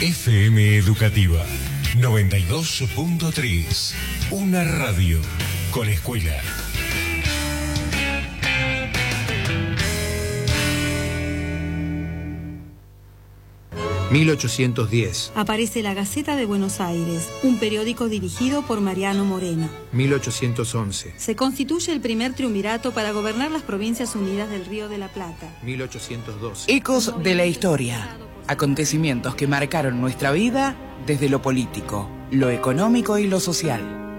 FM Educativa 92.3. Una radio con escuela. ...1810... Aparece la Gaceta de Buenos Aires, un periódico dirigido por Mariano Moreno. 1811... Se constituye el primer triunvirato para gobernar las Provincias Unidas del Río de la Plata. 1812... Ecos de la historia. Acontecimientos que marcaron nuestra vida desde lo político, lo económico y lo social.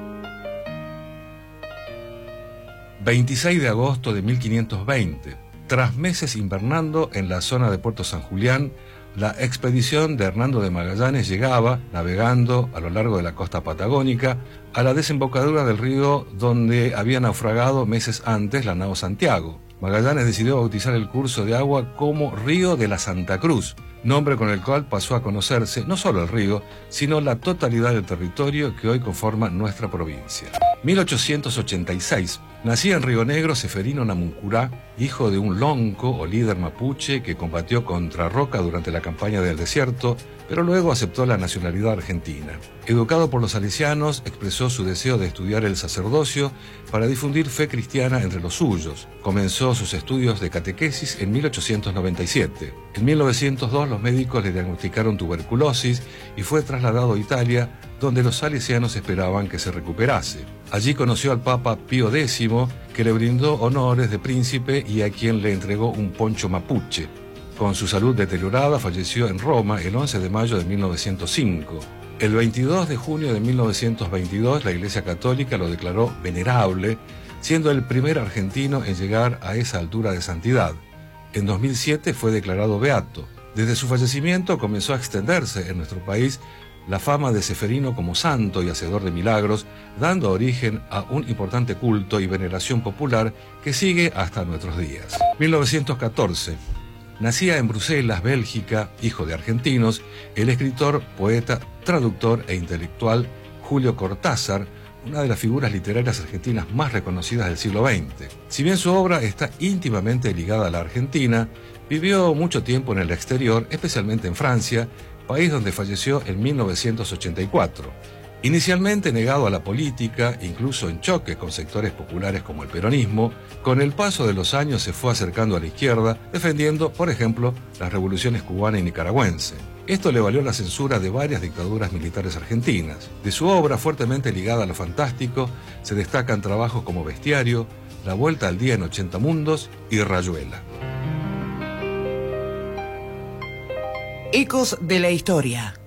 26 de agosto de 1520. Tras meses invernando en la zona de Puerto San Julián, la expedición de Hernando de Magallanes llegaba, navegando a lo largo de la costa patagónica, a la desembocadura del río donde había naufragado meses antes la nao Santiago. Magallanes decidió bautizar el curso de agua como Río de la Santa Cruz, nombre con el cual pasó a conocerse no solo el río, sino la totalidad del territorio que hoy conforma nuestra provincia. 1886. Nacía en Río Negro Seferino Namuncurá, hijo de un lonco o líder mapuche que combatió contra Roca durante la campaña del desierto, pero luego aceptó la nacionalidad argentina. Educado por los salesianos, expresó su deseo de estudiar el sacerdocio para difundir fe cristiana entre los suyos. Comenzó sus estudios de catequesis en 1897. En 1902 los médicos le diagnosticaron tuberculosis y fue trasladado a Italia, donde los salesianos esperaban que se recuperase. Allí conoció al Papa Pío X, que le brindó honores de príncipe y a quien le entregó un poncho mapuche. Con su salud deteriorada, falleció en Roma el 11 de mayo de 1905. El 22 de junio de 1922, la Iglesia Católica lo declaró venerable, siendo el primer argentino en llegar a esa altura de santidad. En 2007 fue declarado beato. Desde su fallecimiento comenzó a extenderse en nuestro país la fama de Seferino como santo y hacedor de milagros, dando origen a un importante culto y veneración popular que sigue hasta nuestros días. 1914. Nacía en Bruselas, Bélgica, hijo de argentinos, el escritor, poeta, traductor e intelectual Julio Cortázar, una de las figuras literarias argentinas más reconocidas del siglo XX. Si bien su obra está íntimamente ligada a la Argentina, vivió mucho tiempo en el exterior, especialmente en Francia, país donde falleció en 1984. Inicialmente negado a la política, incluso en choque con sectores populares como el peronismo, con el paso de los años se fue acercando a la izquierda, defendiendo, por ejemplo, las revoluciones cubana y nicaragüense. Esto le valió la censura de varias dictaduras militares argentinas. De su obra, fuertemente ligada a lo fantástico, se destacan trabajos como Bestiario, La Vuelta al Día en 80 Mundos y Rayuela. Ecos de la historia.